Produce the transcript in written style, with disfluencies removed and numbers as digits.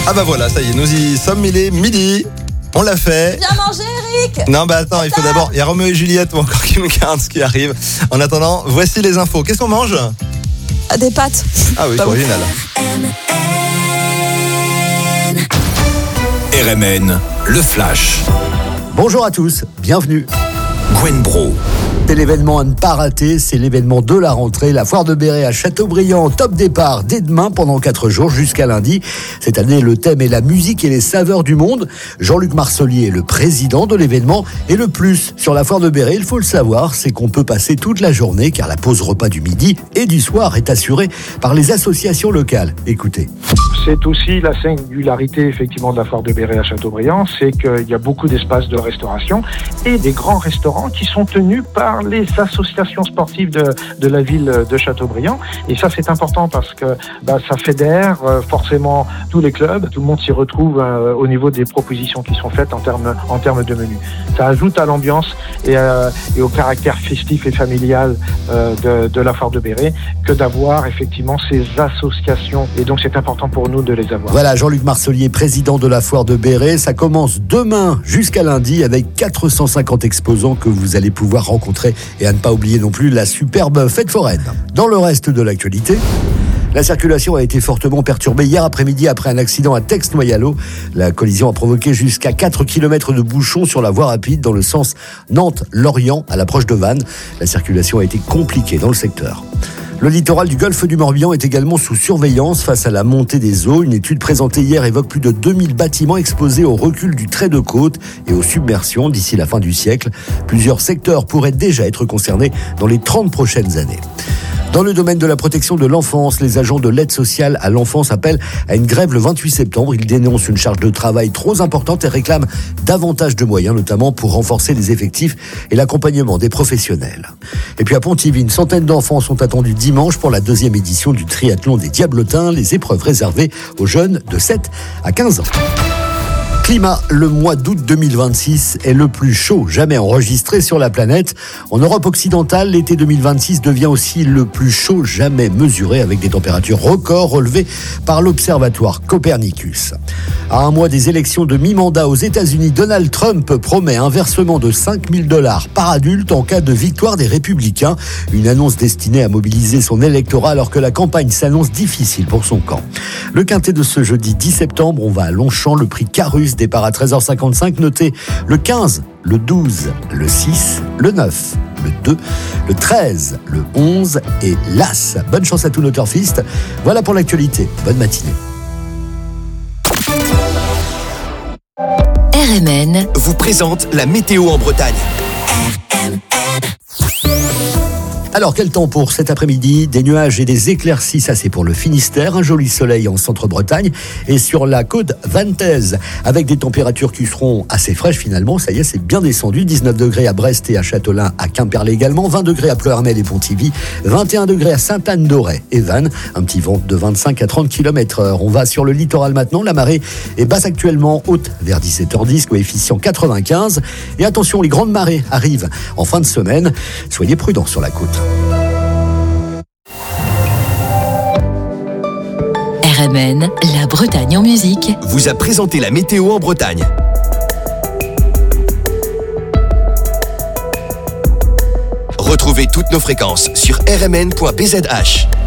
Ah bah voilà, ça y est, nous y sommes, il est midi. On l'a fait. Viens manger, Eric. Non, bah attends, il faut d'abord. Il y a Roméo et Juliette ou encore Kim Carnes qui arrive. En attendant, voici les infos. Qu'est-ce qu'on mange? Des pâtes. Ah oui, c'est original. RMN, le Flash. Bonjour à tous, bienvenue. Gwen Bro. C'est l'événement à ne pas rater, c'est l'événement de la rentrée, la foire de Béret à Châteaubriand, top départ dès demain pendant 4 jours jusqu'à lundi. Cette année, le thème est la musique et les saveurs du monde. Jean-Luc Marcelier est le président de l'événement et le plus sur la foire de Béret, il faut le savoir, c'est qu'on peut passer toute la journée car la pause repas du midi et du soir est assurée par les associations locales. Écoutez. C'est aussi la singularité effectivement de la foire de Béret à Châteaubriand, c'est qu'il y a beaucoup d'espaces de restauration et des grands restaurants qui sont tenus par les associations sportives de la ville de Châteaubriand. Et ça, c'est important parce que ça fédère forcément tous les clubs. Tout le monde s'y retrouve au niveau des propositions qui sont faites en termes de menu. Ça ajoute à l'ambiance et au caractère festif et familial de la foire de Béret que d'avoir effectivement ces associations. Et donc, c'est important pour nous de les avoir. Voilà, Jean-Luc Marcelier, président de la foire de Béret. Ça commence demain jusqu'à lundi avec 450 exposants que vous allez pouvoir rencontrer. Et à ne pas oublier non plus la superbe fête foraine. Dans le reste de l'actualité, la circulation a été fortement perturbée hier après-midi après un accident à Tex-Noyalo. La collision a provoqué jusqu'à 4 km de bouchons sur la voie rapide dans le sens Nantes-Lorient à l'approche de Vannes. La circulation a été compliquée dans le secteur. Le littoral du golfe du Morbihan est également sous surveillance face à la montée des eaux. Une étude présentée hier évoque plus de 2000 bâtiments exposés au recul du trait de côte et aux submersions d'ici la fin du siècle. Plusieurs secteurs pourraient déjà être concernés dans les 30 prochaines années. Dans le domaine de la protection de l'enfance, les agents de l'aide sociale à l'enfance appellent à une grève le 28 septembre. Ils dénoncent une charge de travail trop importante et réclament davantage de moyens, notamment pour renforcer les effectifs et l'accompagnement des professionnels. Et puis à Pontivy, une centaine d'enfants sont attendus dimanche pour la 2e édition du triathlon des Diablotins, les épreuves réservées aux jeunes de 7 à 15 ans. Climat, le mois d'août 2026 est le plus chaud jamais enregistré sur la planète. En Europe occidentale, l'été 2026 devient aussi le plus chaud jamais mesuré avec des températures records relevées par l'observatoire Copernicus. À un mois des élections de mi-mandat aux États-Unis, Donald Trump promet un versement de $5 000 par adulte en cas de victoire des Républicains. Une annonce destinée à mobiliser son électorat alors que la campagne s'annonce difficile pour son camp. Le quintet de ce jeudi 10 septembre, on va à Longchamp, le prix Carus, départ à 13h55, notez le 15, le 12, le 6, le 9, le 2, le 13, le 11 et l'As. Bonne chance à tous nos turfistes. Voilà pour l'actualité. Bonne matinée. RMN vous présente la météo en Bretagne. Alors, quel temps pour cet après-midi? Des nuages et des éclaircies, ça c'est pour le Finistère. Un joli soleil en centre-Bretagne et sur la côte vantaise, avec des températures qui seront assez fraîches finalement. Ça y est, c'est bien descendu. 19 degrés à Brest et à Châtelain, à Quimperlé également. 20 degrés à Pleuhermel et Pontivy. 21 degrés à Sainte-Anne-d'Auray et Vannes. Un petit vent de 25 à 30 km/h. On va sur le littoral maintenant. La marée est basse actuellement, haute vers 17h10, coefficient 95. Et attention, les grandes marées arrivent en fin de semaine. Soyez prudents sur la côte. RMN, la Bretagne en musique, vous a présenté la météo en Bretagne. Retrouvez toutes nos fréquences sur rmn.bzh.